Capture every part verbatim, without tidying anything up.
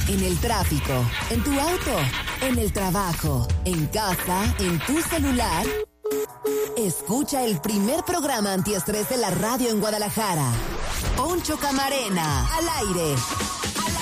en el tráfico, en tu auto, en el trabajo, en casa, en tu celular. Escucha el primer programa antiestrés de la radio en Guadalajara. Poncho Camarena, al aire. Al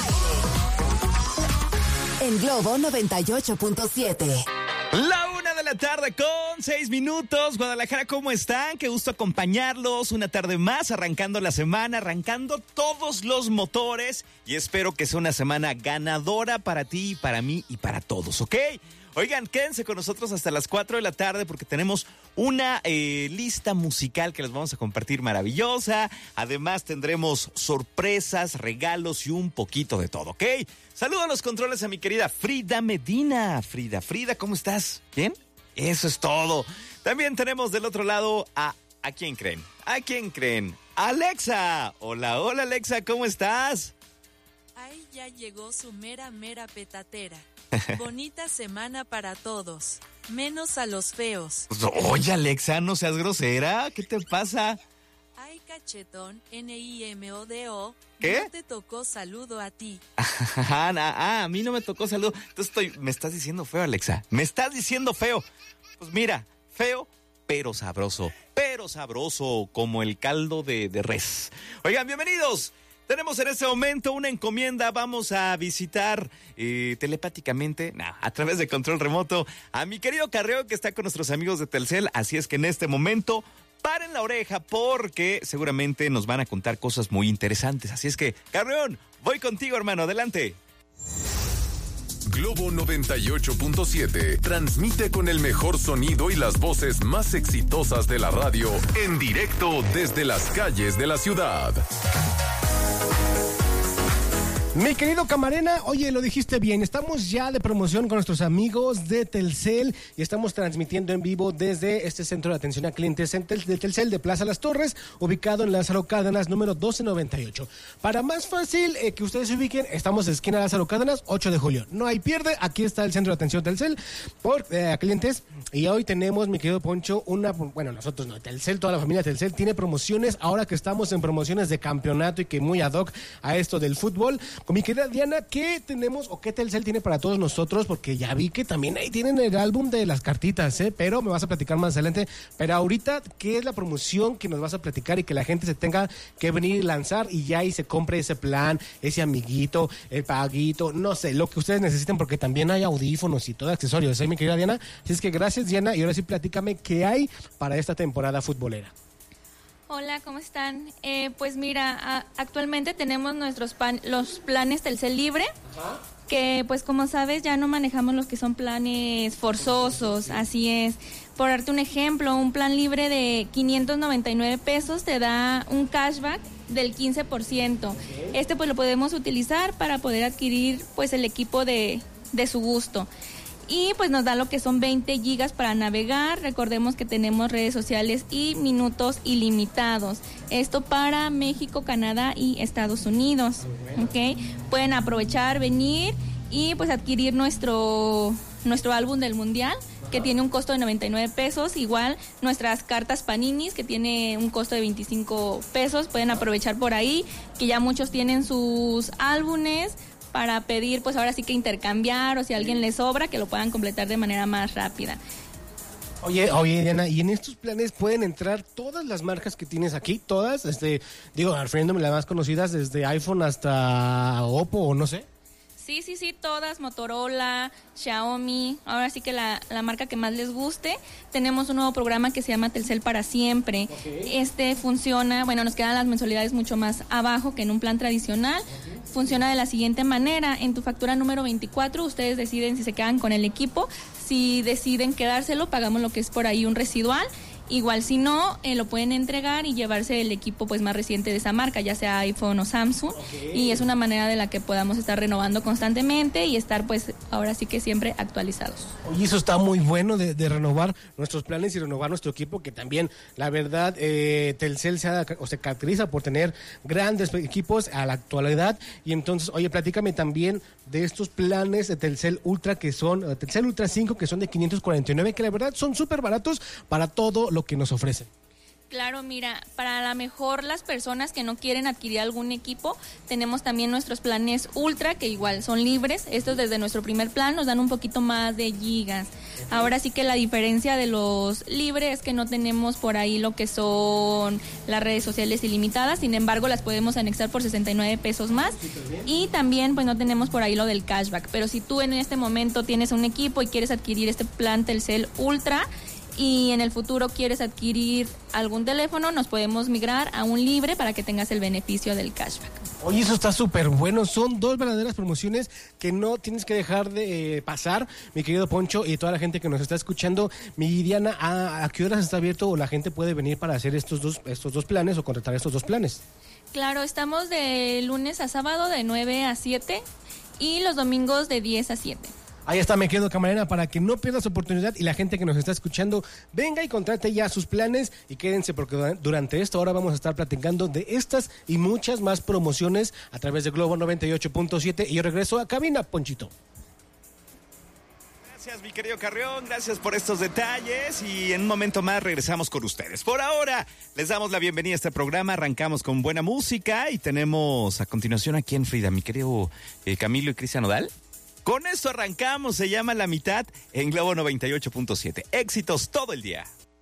aire. En Globo noventa y ocho punto siete. La una de la tarde con seis minutos. Guadalajara, ¿cómo están? Qué gusto acompañarlos una tarde más, arrancando la semana, arrancando todos los motores. Y espero que sea una semana ganadora para ti, para mí y para todos, ¿ok? Oigan, quédense con nosotros hasta las cuatro de la tarde porque tenemos una eh, lista musical que les vamos a compartir maravillosa. Además tendremos sorpresas, regalos y un poquito de todo, ¿ok? Saludo a los controles a mi querida Frida Medina. Frida, Frida, ¿cómo estás? ¿Bien? Eso es todo. También tenemos del otro lado a... ¿A quién creen? ¿A quién creen? ¡Alexa! Hola, hola Alexa, ¿cómo estás? Ahí ya llegó su mera, mera petatera. Bonita semana para todos, menos a los feos. Oye, Alexa, no seas grosera. ¿Qué te pasa? Ay, cachetón, N I M O D O. ¿Qué? No te tocó saludo a ti. ah, ah, a mí no me tocó saludo. Entonces estoy, me estás diciendo feo, Alexa. Me estás diciendo feo. Pues mira, feo, pero sabroso. Pero sabroso, como el caldo de, de res. Oigan, bienvenidos. Tenemos en este momento una encomienda. Vamos a visitar eh, telepáticamente, nah, a través de control remoto, a mi querido Carreón, que está con nuestros amigos de Telcel. Así es que en este momento, paren la oreja porque seguramente nos van a contar cosas muy interesantes. Así es que, Carreón, voy contigo, hermano. Adelante. Globo noventa y ocho punto siete transmite con el mejor sonido y las voces más exitosas de la radio en directo desde las calles de la ciudad. Mi querido Camarena, oye, lo dijiste bien, estamos ya de promoción con nuestros amigos de Telcel y estamos transmitiendo en vivo desde este centro de atención a clientes de Telcel de Plaza Las Torres, ubicado en Lázaro Cárdenas, número doce noventa y ocho. Para más fácil eh, que ustedes se ubiquen, estamos en esquina Lázaro Cárdenas, ocho de julio. No hay pierde, aquí está el centro de atención Telcel por eh, clientes y hoy tenemos, mi querido Poncho, una, bueno, nosotros no, Telcel, toda la familia Telcel tiene promociones, ahora que estamos en promociones de campeonato y que muy ad hoc a esto del fútbol. Con mi querida Diana, ¿qué tenemos o qué Telcel tiene para todos nosotros? Porque ya vi que también ahí tienen el álbum de las cartitas, ¿eh? Pero me vas a platicar más adelante. Pero ahorita, ¿qué es la promoción que nos vas a platicar y que la gente se tenga que venir y lanzar y ya y se compre ese plan, ese amiguito, el paguito, no sé, lo que ustedes necesiten porque también hay audífonos y todo accesorios, ¿eh, mi querida Diana? Así es que gracias, Diana, y ahora sí platícame qué hay para esta temporada futbolera. Hola, ¿cómo están? Eh, pues mira, a, actualmente tenemos nuestros pan, los planes Telcel Libre, Ajá. que pues como sabes ya no manejamos los que son planes forzosos, así es. Por darte un ejemplo, un plan libre de quinientos noventa y nueve pesos te da un cashback del quince por ciento. Este pues lo podemos utilizar para poder adquirir pues el equipo de, de su gusto. Y pues nos da lo que son veinte gigas para navegar. Recordemos que tenemos redes sociales y minutos ilimitados. Esto para México, Canadá y Estados Unidos. ¿Ok? Pueden aprovechar, venir y pues adquirir nuestro, nuestro álbum del Mundial, que tiene un costo de noventa y nueve pesos. Igual nuestras cartas Paninis, que tiene un costo de veinticinco pesos. Pueden aprovechar por ahí, que ya muchos tienen sus álbumes para pedir, pues ahora sí que intercambiar, o si a alguien les sobra, que lo puedan completar de manera más rápida. Oye, oye, Diana, ¿y en estos planes pueden entrar todas las marcas que tienes aquí? Todas, este, digo, refiriéndome a las más conocidas, desde iPhone hasta Oppo o no sé. Sí, sí, sí, todas, Motorola, Xiaomi, ahora sí que la, la marca que más les guste. Tenemos un nuevo programa que se llama Telcel para Siempre. Okay. Este funciona, bueno, nos quedan las mensualidades mucho más abajo que en un plan tradicional. Okay. Funciona de la siguiente manera: en tu factura número veinticuatro, ustedes deciden si se quedan con el equipo. Si deciden quedárselo, pagamos lo que es por ahí un residual. Igual si no, eh, lo pueden entregar y llevarse el equipo pues más reciente de esa marca, ya sea iPhone o Samsung. Okay. Y es una manera de la que podamos estar renovando constantemente y estar pues ahora sí que siempre actualizados. Oye, eso está muy bueno de, de renovar nuestros planes y renovar nuestro equipo, que también la verdad eh, Telcel se, ha, o se caracteriza por tener grandes equipos a la actualidad. Y entonces, oye, platícame también de estos planes de Telcel Ultra, que son uh, Telcel Ultra cinco, que son de quinientos cuarenta y nueve, que la verdad son súper baratos para todo lo que nos ofrecen. Claro, mira, para a lo mejor las personas que no quieren adquirir algún equipo, tenemos también nuestros planes ultra, que igual son libres. Estos desde nuestro primer plan nos dan un poquito más de gigas. Ahora sí que la diferencia de los libres es que no tenemos por ahí lo que son las redes sociales ilimitadas, sin embargo las podemos anexar por sesenta y nueve pesos más. Y también pues no tenemos por ahí lo del cashback, pero si tú en este momento tienes un equipo y quieres adquirir este plan Telcel Ultra, y en el futuro quieres adquirir algún teléfono, nos podemos migrar a un libre para que tengas el beneficio del cashback. Oye, eso está súper bueno. Son dos verdaderas promociones que no tienes que dejar de eh, pasar, mi querido Poncho y toda la gente que nos está escuchando. Mi Diana, ¿a, a qué horas está abierto o la gente puede venir para hacer estos dos, estos dos planes o contratar estos dos planes? Claro, estamos de lunes a sábado de nueve a siete y los domingos de diez a siete. Ahí está, me quedo camarera, para que no pierdas oportunidad y la gente que nos está escuchando venga y contrate ya sus planes y quédense porque durante esta hora vamos a estar platicando de estas y muchas más promociones a través de Globo noventa y ocho punto siete y yo regreso a cabina, Ponchito. Gracias, mi querido Carrión, gracias por estos detalles y en un momento más regresamos con ustedes. Por ahora, les damos la bienvenida a este programa, arrancamos con buena música y tenemos a continuación aquí en Frida, mi querido eh, Camilo y Cristian Nodal. Con esto arrancamos, se llama La Mitad en Globo noventa y ocho punto siete. Éxitos todo el día.